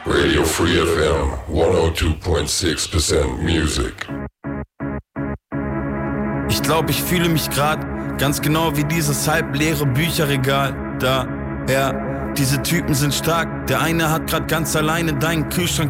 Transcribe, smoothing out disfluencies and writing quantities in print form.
Radio Free FM 102.6% Music. Ich glaube, ich fühle mich grad ganz genau wie dieses halbleere Bücherregal da. Ja, diese Typen sind stark. Der eine hat grad ganz alleine deinen Kühlschrank